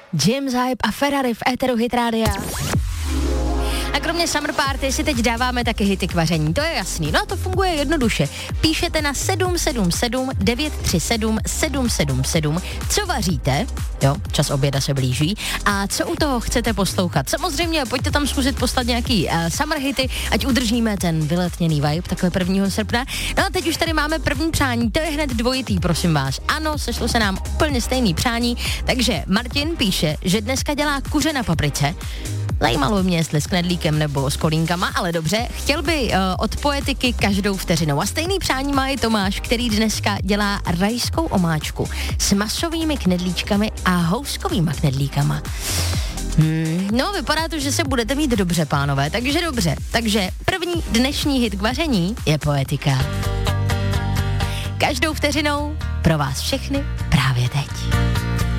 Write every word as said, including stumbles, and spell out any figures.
James Hype a Ferrari v éteru Hit Rádia. A kromě Summer Party si teď dáváme taky hity k vaření, to je jasný. No a to funguje jednoduše. Píšete na sedm sedm sedm devět tři sedm sedm sedm sedm, co vaříte, jo, čas oběda se blíží, a co u toho chcete poslouchat. Samozřejmě pojďte tam zkusit poslat nějaký uh, summer hity, ať udržíme ten vyletněný vibe, takhle prvního srpna. No a teď už tady máme první přání, to je hned dvojitý, prosím vás. Ano, sešlo se nám úplně stejný přání, takže Martin píše, že dneska dělá kuře na paprice. Zajímalo mě, jestli s knedlíkem nebo s kolínkama, ale dobře, chtěl by uh, od poetiky každou vteřinou. A stejný přání má i Tomáš, který dneska dělá rajskou omáčku s masovými knedlíčkami a houskovýma knedlíkama. Hmm, no, vypadá to, že se budete mít dobře, pánové, takže dobře. Takže první dnešní hit k vaření je Poetika. Každou vteřinou pro vás všechny právě teď.